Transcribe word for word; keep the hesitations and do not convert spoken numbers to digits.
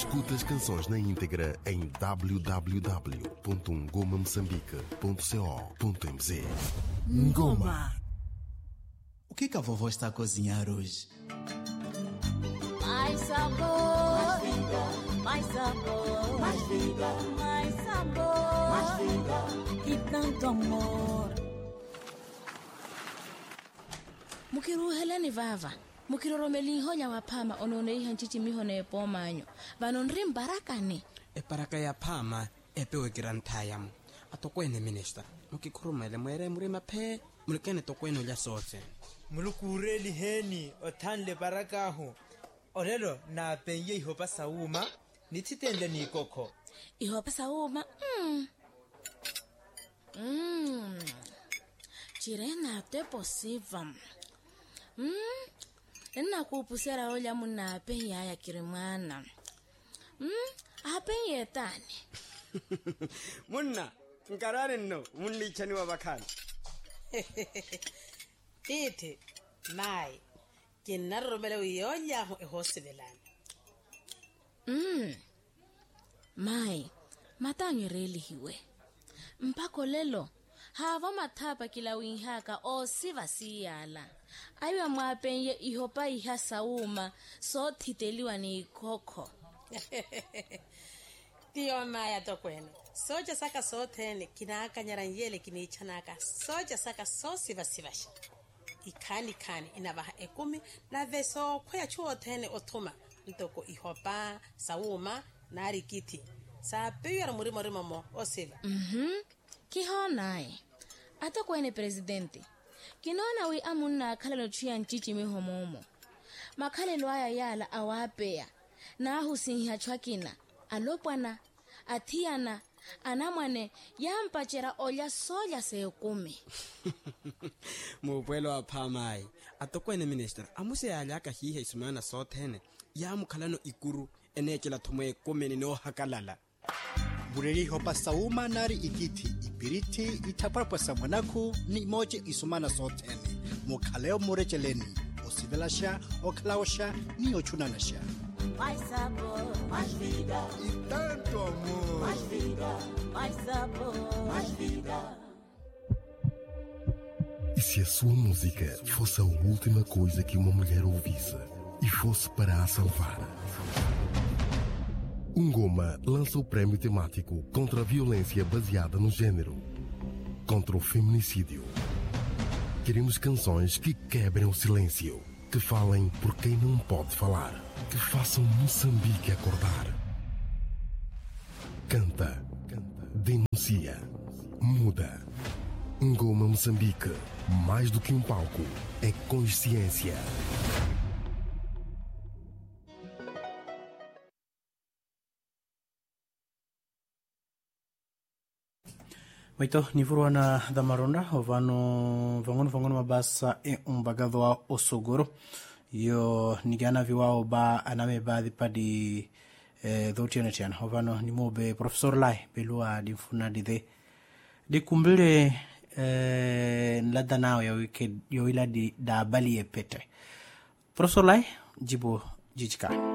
Escuta as canções na íntegra em w w w ponto ngoma moçambique ponto co ponto m z. Ngoma. O que que a vovó está a cozinhar hoje? Mais sabor, mais vida, mais sabor, mais vida, mais sabor, mais vida e tanto amor. Mukiru heleni vava, mukiru romeli honya wapama onone ihanchichi mihone epomanyo, banonrim barakani. E baraka ya pama epewe grantayam. Atokwene minister, mukikurumele mwere murima pe, mulekene tokwene lya sote. Mulukureli heni otanle baraka ho. Orelo na penye ihopa sauma nititende ni koko. Ihopa sauma. Mm. Mm. Chirena te posiva. Mm. Ena kupusera olya muna penya ya kirimana. Mm. Apenye tani. Munna, nkarare no, munni chani wa bakani. Titi, mai. Kinaromele uyonya ho ehosibelana. Mm. Mai, matangi reli hiwe. Mpako lelo, hava matapa kila winhaka o siva siyala. Aywa mwapenye ihopa iha sauma, so titeliwa ni koko. Tiyo maya tokwene. Soja saka sotene kinaka nyaranyele kinichanaka. Soja saka so siva sivasha. Ikani kani inabaha ekumi na veso kwaya chuo tene otuma ntoko ihopa sauma na rikiti sa peyara muri muri mamo osiva. Mhm. Kiho nae. Ata kwene presidente. Kinona wi amuna khalelo chia nchichi mihomomo. Makhalelo aya yala awapea. Na husinha chwakina. Alopwana atiana anamwane yampachera olya soya sekumi. Mupwelo wa pamai. Atokwene minister, amuse alaka hihe isumana sotene. Ya mukhalano ikuru enechela thumwe kumeni no hakalala. Bureri hopa sauma nari ikiti ipiriti itaparpa samanaku ni moje isumana sotene. Mukhaleo murecheleni. Osivelasha oklawasha ni ochunanasha. Mais sabor, mais vida E tanto amor. Mais vida, mais sabor, mais vida. E se a sua música fosse a última coisa que uma mulher ouvisse e fosse para a salvar? Ngoma lança o prêmio temático contra a violência baseada no gênero, contra o feminicídio. Queremos canções que quebrem o silêncio, que falem por quem não pode falar, que façam Moçambique acordar. Canta, denuncia, muda. Ngoma Moçambique, mais do que um palco, é consciência. Maito nifuruana damarona ovano vangono vangono mabasa e umbagado wa osogoro yo nigana viwao ba aname ba dipadi eh dhotiana tiana ovano nimobe professor Lai belua difuna dide dikumbile eh lada nao ya wiki yo ila di da bali e pete professor Lai jibo jijika.